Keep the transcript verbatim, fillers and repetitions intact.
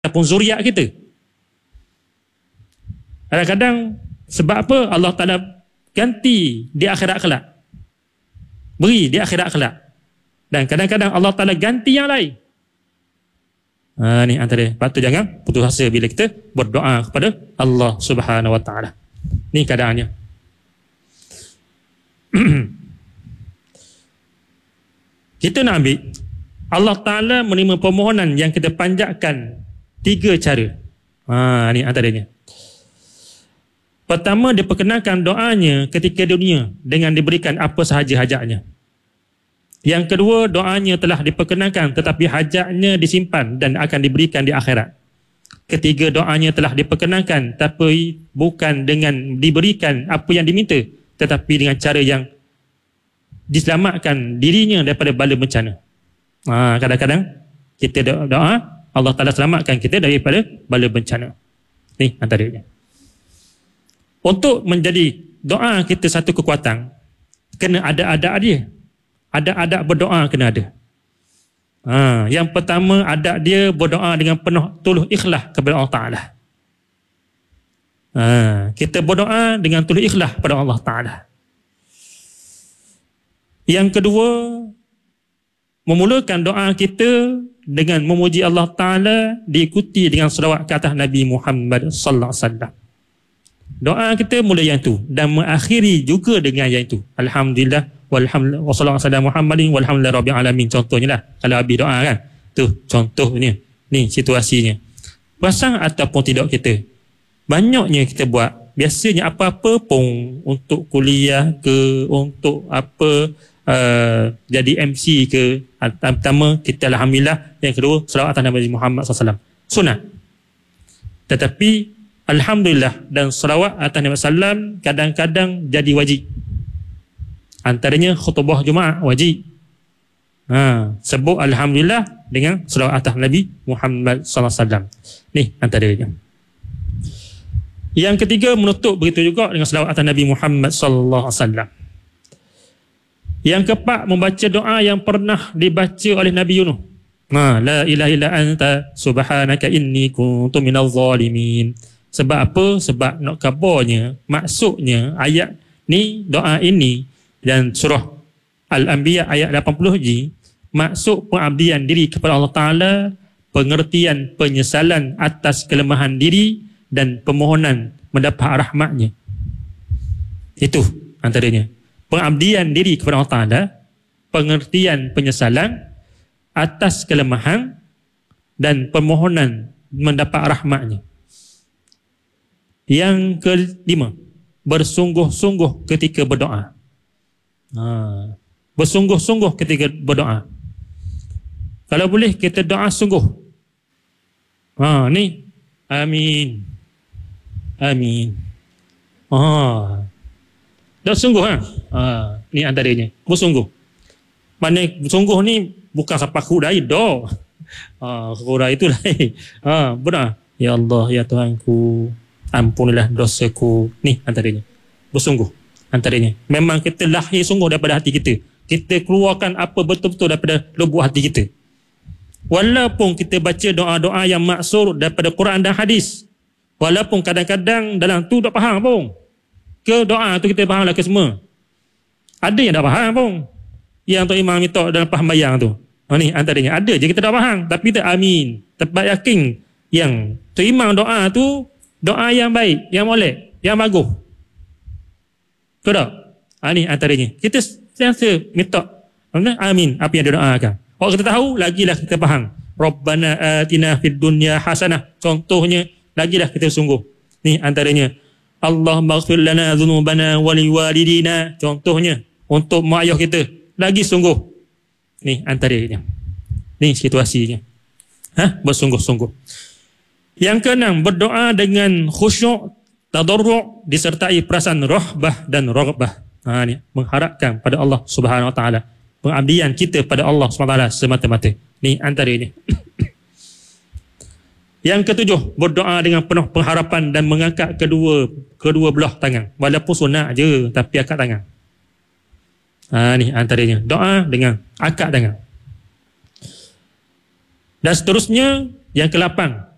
ataupun zuriat kita. Kadang-kadang sebab apa Allah Ta'ala ganti di akhirat kelak, beri di akhirat kelak, dan kadang-kadang Allah Ta'ala ganti yang lain. Ha, ni antara. Lepas tu jangan putus asa bila kita berdoa kepada Allah Subhanahu Wa Ta'ala. Ni keadaannya. Kita nak ambil Allah Ta'ala menerima permohonan yang kita panjatkan tiga cara. Ha, ni antaranya. Pertama, dia perkenalkan doanya ketika dunia dengan diberikan apa sahaja hajatnya. Yang kedua, doanya telah diperkenalkan tetapi hajatnya disimpan dan akan diberikan di akhirat. Ketiga, doanya telah diperkenalkan tapi bukan dengan diberikan apa yang diminta, tetapi dengan cara yang diselamatkan dirinya daripada bala bencana. Ha, kadang-kadang kita doa, Allah Ta'ala selamatkan kita daripada bala bencana. Ni antaranya. Untuk menjadi doa kita satu kekuatan, kena ada adab dia. Ada adab berdoa kena ada. Ha, yang pertama, adab dia berdoa dengan penuh tulus ikhlas kepada Allah Ta'ala. Ha, kita berdoa dengan tulus ikhlas kepada Allah Ta'ala. Yang kedua, memulakan doa kita dengan memuji Allah Ta'ala diikuti dengan selawat ke atas Nabi Muhammad sallallahu alaihi wasallam. Doa kita mula yang tu dan mengakhiri juga dengan yang itu. Alhamdulillah walhamdulillah wassallallahu ala Muhammadin walhamdulillah rabbil alamin. Contohnya lah kalau habis doa kan. Tu contohnya. Ni situasinya. Pasang ataupun tidak kita. Banyaknya kita buat. Biasanya apa-apa pun untuk kuliah ke, untuk apa uh, jadi M C ke. Pertama kita alhamdulillah, yang kedua selawat atas Nabi Muhammad sallallahu alaihi wasallam. Sunat. Tetapi alhamdulillah dan salawat atas Nabi sallallahu alaihi wasallam kadang-kadang jadi wajib. Antaranya khutbah Jumaat wajib. Ha, sebut alhamdulillah dengan salawat atas Nabi Muhammad sallallahu alaihi wasallam. Ni antaranya. Yang ketiga, menutup begitu juga dengan salawat atas Nabi Muhammad sallallahu alaihi wasallam. Yang keempat, membaca doa yang pernah dibaca oleh Nabi Yunus. Ha, la ilaha illa anta subhanaka inni kuntu minaz zalimin. Sebab apa? Sebab nak kabarnya, maksudnya ayat ni, doa ini dan surah Al-Anbiya ayat lapan puluh ji, maksud pengabdian diri kepada Allah Ta'ala, pengertian penyesalan atas kelemahan diri dan permohonan mendapat rahmatnya. Itu antaranya. Pengabdian diri kepada Allah Ta'ala, pengertian penyesalan atas kelemahan dan permohonan mendapat rahmatnya. Yang kelima, bersungguh-sungguh ketika berdoa. Ha, bersungguh-sungguh ketika berdoa. Kalau boleh kita doa sungguh. Ha, ni amin. Amin. Ha. Dah sungguh ha? Ha, ni antaranya. Bersungguh. Mana bersungguh ni bukan sampai kudai dah. Ha, kudai itu lain. Ha, berdoa. Ya Allah, ya Tuhanku, ampunilah dosaku. Ni antaranya. Bersungguh. Antaranya. Memang kita lahir sungguh daripada hati kita. Kita keluarkan apa betul-betul daripada lubuk hati kita. Walaupun kita baca doa-doa yang maksur daripada Quran dan hadis. Walaupun kadang-kadang dalam tu tak faham pun. Ke doa tu kita faham lah ke semua. Ada yang tak faham pun. Yang Tok Imam minta dalam pahmayang tu. Oh, ni antaranya. Ada je kita tak faham. Tapi kita amin. Tepat yakin yang Tok Imam doa tu doa yang baik, yang molek, yang bagus. Betul tak? Ha, ni antaranya. Kita sentiasa minta amin apa yang dia doakan. Kalau kita tahu, lagilah kita faham. Rabbana atina fid dunya hasanah. Contohnya, lagilah kita sungguh. Ni antaranya. Allah maghfir lana dhunubana wali walidina. Contohnya, untuk mak ayah kita. Lagi sungguh. Ni antaranya. Ni situasinya. Ha? Bersungguh-sungguh. Yang keenam, berdoa dengan khusyuk, tadarru' disertai perasaan rahbah dan raghbah. Ha, ni mengharapkan pada Allah Subhanahu Wa Taala, pengabdian kita pada Allah Subhanahu Wa Taala semata-mata. Ni antaranya. Yang ketujuh, berdoa dengan penuh pengharapan dan mengangkat kedua kedua belah tangan. Walaupun sunat je, tapi angkat tangan. Ha, ni antaranya. Doa dengan angkat tangan. Dan seterusnya, yang kelapan,